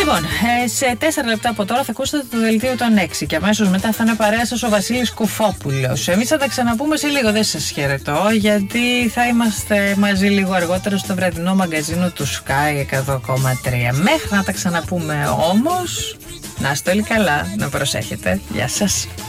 Λοιπόν, σε 4 λεπτά από τώρα θα ακούσετε το δελτίο των 6 και αμέσως μετά θα είναι παρέα σας ο Βασίλης Κουφόπουλος. Εμείς θα τα ξαναπούμε σε λίγο, δεν σας χαιρετώ, γιατί θα είμαστε μαζί λίγο αργότερα στο βραδινό μαγκαζίνο του Sky 100,3. Μέχρι να τα ξαναπούμε όμως, να είστε όλοι καλά, να προσέχετε. Γεια σας.